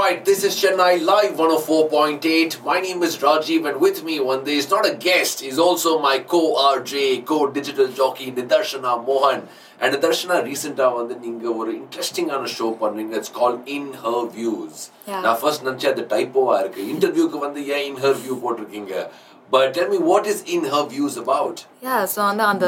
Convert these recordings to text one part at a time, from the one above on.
right, this is Chennai Live 104.8. My name is Rajiv, and with me one day is not a guest, he's also my co-RJ, co-digital jockey Nidarshana Mohan. And Nidarshana, recently வந்து நீங்க ஒரு இன்ட்ரெஸ்டிங்கான show பண்ணீங்க. It's called In Her Views. நான் first நினைச்சேன் அது டைப்போவா இருக்கு. இன்டர்வியூக்கு வந்து ஏன் In Her View போட்டிருக்கீங்க? But tell me, what is In Her Views about? Yeah, so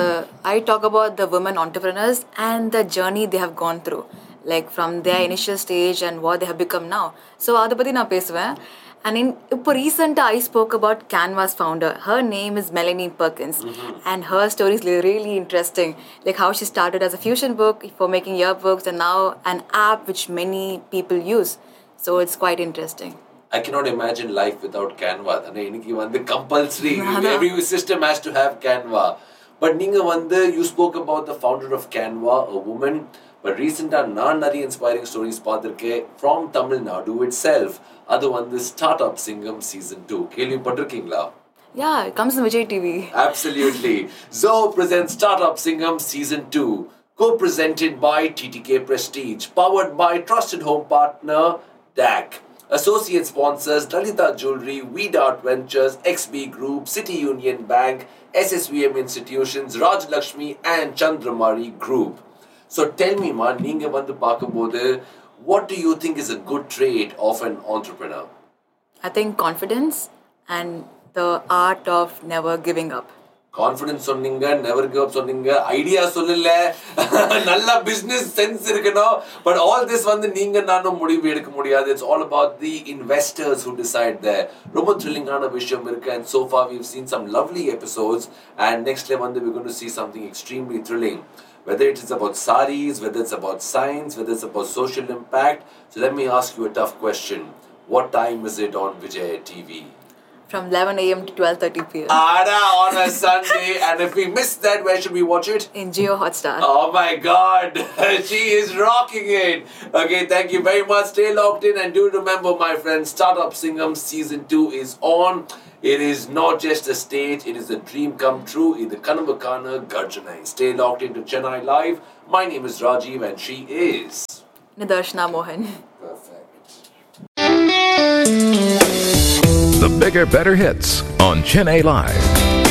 I talk about the women entrepreneurs and the journey they have gone through. Like from their initial stage and what they have become now. So அதை பற்றி நான் பேசுவேன். And இப்போ recently I spoke about Canva's founder. Her name is Melanie Perkins. And her story is really interesting. Like how she started as a fusion book for making yearbooks and now an app which many people use. So it's quite interesting. I cannot imagine life without Canva. இன்னைக்கு வந்து compulsory. Every system has to have Canva. But நீங்க வந்து you spoke about the founder of Canva, a woman. But recently நான் நிறைய inspiring stories பார்த்திருக்கேன் from Tamil Nadu itself. அது வந்து Startup Singham Season 2. கேள்விப்பட்டிருக்கீங்களா? Yeah, it comes in Vijay TV. Absolutely. Zoho presents Startup Singham Season 2. Co-presented by TTK Prestige. Powered by trusted home partner DAC. Associate sponsors Lalita Jewelry, Weedart Ventures, XB Group, City Union Bank, SSVM Institutions, Raj Lakshmi and Chandramari Group. So tell me, man, நீங்க வந்து பார்க்கும்போது, what do you think is a good trait of an entrepreneur? I think confidence and the art of never giving up. Confidence சொன்னீங்க, never give up சொன்னீங்க, idea சொல்லல, நல்ல business sense இருக்கணும். But all this வந்து நீங்க நானும் முடிவு எடுக்க முடியாது. It's all about the investors who decide there. ரொம்ப thrilling-ஆன விஷயம் இருக்கு. And so far we've seen some lovely episodes. And next time வந்து we're going to see something extremely thrilling. Whether it is about saris, whether it's about science, whether it's about social impact. So let me ask you a tough question. What time is it on Vijay TV? From 11 a.m. to 12:30 p.m. On a Sunday. And if we miss that, where should we watch it? In Jio Hotstar. Oh my God. She is rocking it. Okay, thank you very much. Stay locked in and do remember, my friends, Startup Singham Season 2 is on. It is not just a stage, it is a dream come true. It's the Kanavakana Garjanai. Stay locked into Chennai Live. My name is Rajiv and she is Nidarshana Mohan. Perfect. The bigger, better hits on Chennai Live.